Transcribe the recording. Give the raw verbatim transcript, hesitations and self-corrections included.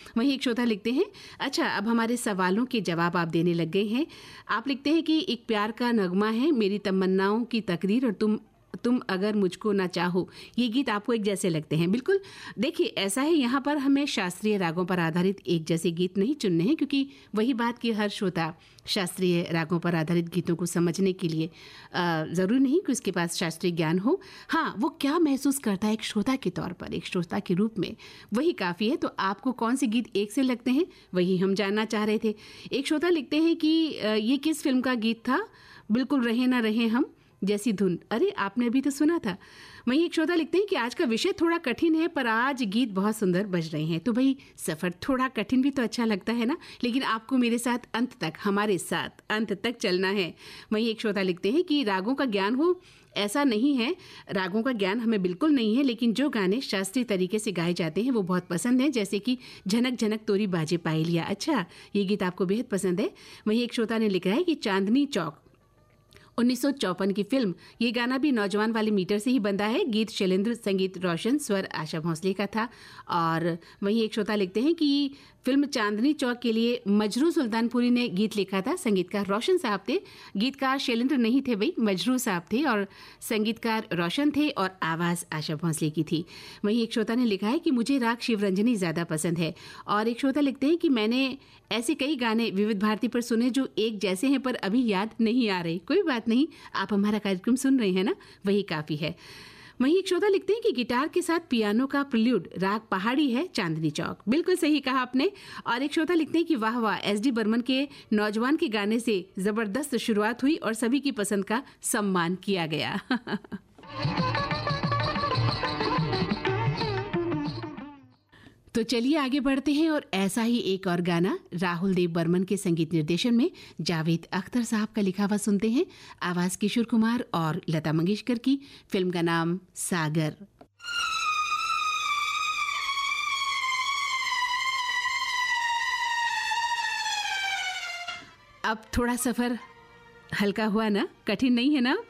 वहीं एक श्रोता लिखते हैं, अच्छा अब हमारे सवालों के जवाब आप देने लग गए हैं। आप लिखते हैं कि एक प्यार का नगमा है, मेरी तमन्नाओं की तकरीर और तुम तुम अगर मुझको ना चाहो, ये गीत आपको एक जैसे लगते हैं। बिल्कुल, देखिए ऐसा है, यहाँ पर हमें शास्त्रीय रागों पर आधारित एक जैसे गीत नहीं चुनने हैं, क्योंकि वही बात कि हर श्रोता शास्त्रीय रागों पर आधारित गीतों को समझने के लिए ज़रूरी नहीं कि उसके पास शास्त्रीय ज्ञान हो। हाँ, वो क्या महसूस करता है एक श्रोता के तौर पर, एक श्रोता के रूप में, वही काफ़ी है। तो आपको कौन से गीत एक से लगते हैं, वही हम जानना चाह रहे थे। एक श्रोता लिखते हैं कि ये किस फिल्म का गीत था, बिल्कुल रहे ना रहे हम जैसी धुन। अरे आपने अभी तो सुना था। वहीं एक श्रोता लिखते हैं कि आज का विषय थोड़ा कठिन है, पर आज गीत बहुत सुंदर बज रहे हैं। तो भाई, सफ़र थोड़ा कठिन भी तो अच्छा लगता है ना, लेकिन आपको मेरे साथ अंत तक, हमारे साथ अंत तक चलना है। वहीं एक श्रोता लिखते हैं कि रागों का ज्ञान हो, ऐसा नहीं है, रागों का ज्ञान हमें बिल्कुल नहीं है, लेकिन जो गाने शास्त्रीय तरीके से गाए जाते हैं वो बहुत पसंद है, जैसे कि झनक झनक तोरी बाजे पायलिया। अच्छा, ये गीत आपको बेहद पसंद है। वहीं एक श्रोता ने लिखा है कि चांदनी चौक उन्नीस सौ चौपन की फिल्म, ये गाना भी नौजवान वाले मीटर से ही बंधा है। गीत शैलेंद्र, संगीत रोशन, स्वर आशा भोसले का था। और वहीं एक श्रोता लिखते हैं कि फिल्म चांदनी चौक के लिए मजरू सुल्तानपुरी ने गीत लिखा था, संगीतकार रोशन साहब थे। गीतकार शैलेंद्र नहीं थे भाई, मजरू साहब थे, और संगीतकार रोशन थे, और आवाज़ आशा भोसले की थी। वहीं एक श्रोता ने लिखा है कि मुझे राग शिवरंजनी ज़्यादा पसंद है। और एक श्रोता लिखते हैं कि मैंने ऐसे कई गाने विविध भारती पर सुने जो एक जैसे हैं, पर अभी याद नहीं आ रहे। कोई बात नहीं, आप हमारा कार्यक्रम सुन रहे हैं ना, वही काफ़ी है। वहीं एक श्रोता लिखते हैं कि गिटार के साथ पियानो का प्रिल्यूड राग पहाड़ी है, चांदनी चौक। बिल्कुल सही कहा आपने। और एक श्रोता लिखते हैं कि वाह वाह, एस डी बर्मन के नौजवान के गाने से जबरदस्त शुरुआत हुई और सभी की पसंद का सम्मान किया गया। तो चलिए आगे बढ़ते हैं और ऐसा ही एक और गाना राहुल देव बर्मन के संगीत निर्देशन में जावेद अख्तर साहब का लिखा हुआ सुनते हैं। आवाज किशोर कुमार और लता मंगेशकर की। फिल्म का नाम सागर। अब थोड़ा सफर हल्का हुआ ना, कठिन नहीं है ना।